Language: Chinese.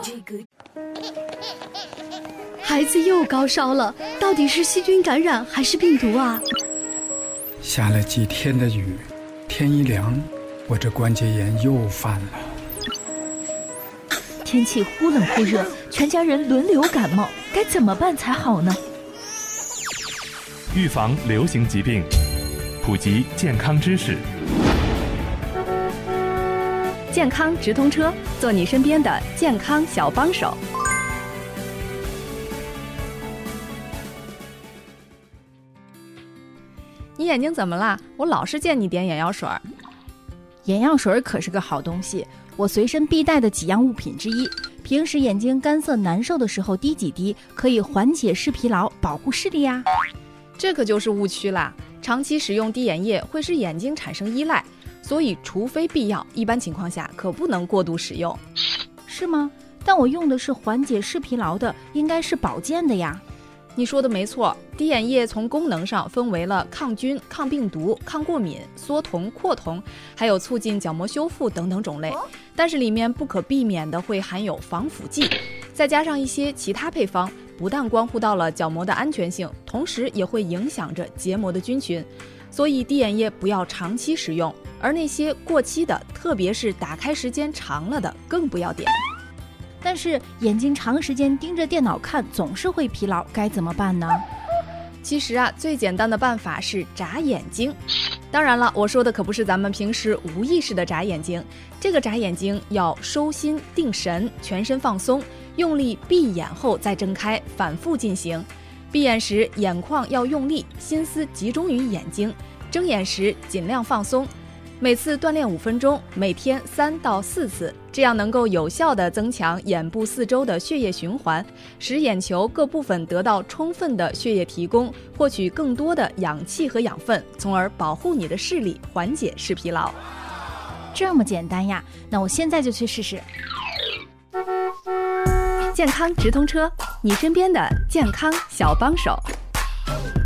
孩子又高烧了，到底是细菌感染还是病毒啊？ 下了几天的雨，天一凉，我这关节炎又犯了。 天气忽冷忽热，全家人轮流感冒，该怎么办才好呢？ 预防流行疾病，普及健康知识。 健康直通车，做你身边的健康小帮手。你眼睛怎么啦？我老是见你点眼药水。 眼药水可是个好东西，我随身必带的几样物品之一。平时眼睛干涩难受的时候滴几滴，可以缓解视疲劳，保护视力呀。 这可就是误区啦！长期使用滴眼液会使眼睛产生依赖，所以除非必要，一般情况下可不能过度使用。 是吗？但我用的是缓解视疲劳的，应该是保健的呀。 你说的没错，滴眼液从功能上分为了抗菌、抗病毒、抗过敏、缩瞳、扩瞳，还有促进角膜修复等等种类。但是里面不可避免的会含有防腐剂，再加上一些其他配方，不但关乎到了角膜的安全性，同时也会影响着结膜的菌群。所以滴眼液不要长期使用，而那些过期的，特别是打开时间长了的，更不要点。 但是眼睛长时间盯着电脑看，总是会疲劳，该怎么办呢？ 其实啊，最简单的办法是眨眼睛。当然了，我说的可不是咱们平时无意识的眨眼睛，这个眨眼睛要收心定神，全身放松，用力闭眼后再睁开，反复进行。闭眼时眼眶要用力，心思集中于眼睛，睁眼时尽量放松。每次锻炼5分钟，每天3到4次，这样能够有效地增强眼部四周的血液循环，使眼球各部分得到充分的血液提供，获取更多的氧气和养分，从而保护你的视力，缓解视疲劳。 这么简单呀，那我现在就去试试。 健康直通车，你身边的健康小帮手。